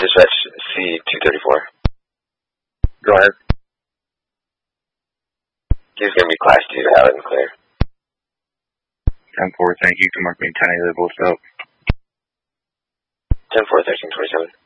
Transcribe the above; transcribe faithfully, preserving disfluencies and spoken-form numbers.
Dispatch C two thirty-four. Go ahead. He's going to be Class two, out and clear. ten four, thank you. Can mark me ten eight, both out. ten four, thirteen twenty-seven.